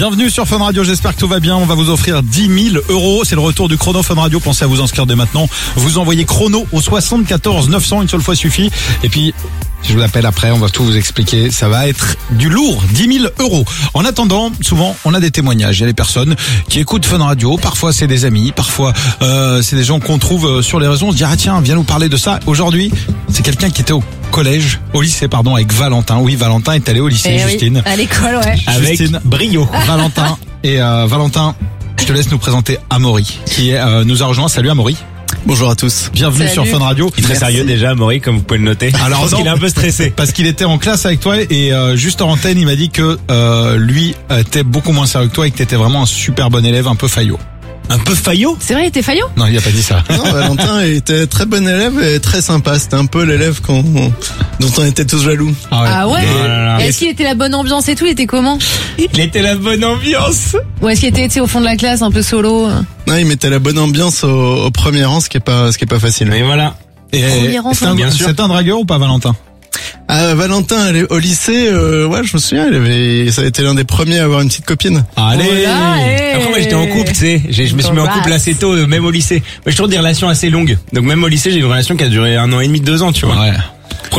Bienvenue sur Fun Radio, j'espère que tout va bien. On va vous offrir 10 000 €. C'est le retour du chrono Fun Radio. Pensez à vous inscrire dès maintenant. Vous envoyez chrono au 74 900, une seule fois suffit. Et puis, si je vous appelle après, on va tout vous expliquer. Ça va être du lourd, 10 000 €. En attendant, souvent, on a des témoignages. Il y a des personnes qui écoutent Fun Radio. Parfois, c'est des amis. Parfois, c'est des gens qu'on trouve sur les réseaux. On se dit, ah tiens, viens nous parler de ça. Aujourd'hui, c'est quelqu'un qui était au lycée, avec Valentin. Oui, Valentin est allé au lycée, Justine. Oui, à l'école, ouais. Avec Justine, brio. Valentin. Et Valentin, je te laisse nous présenter Amaury, qui nous a rejoint. Salut Amaury. Bonjour à tous. Bienvenue sur Fun Radio. Il est très sérieux déjà, Amaury, comme vous pouvez le noter. Alors, parce qu'il est un peu stressé. Parce qu'il était en classe avec toi et juste en antenne, il m'a dit que lui était beaucoup moins sérieux que toi et que t'étais vraiment un super bon élève, un peu faillot. Un peu faillot? C'est vrai, il était faillot? Non, il a pas dit ça. Non, Valentin était très bon élève et très sympa. C'était un peu l'élève dont on était tous jaloux. Ah ouais? Oh là là. Et est-ce qu'il était la bonne ambiance et tout? Il était comment? Il était la bonne ambiance. Ou est-ce qu'il était, tu sais, au fond de la classe, un peu solo? Non, il mettait la bonne ambiance au premier rang, ce qui est pas facile. Mais voilà. Et Premier rang, bien sûr. c'est un dragueur ou pas, Valentin? Valentin, au lycée, je me souviens, ça a été l'un des premiers à avoir une petite copine. Allez. Après, moi, j'étais en couple, tu sais. Je me suis mis en couple assez tôt, même au lycée. Moi, j'ai toujours des relations assez longues. Donc, même au lycée, j'ai une relation qui a duré 1 an et demi, 2 ans, tu vois. Ouais.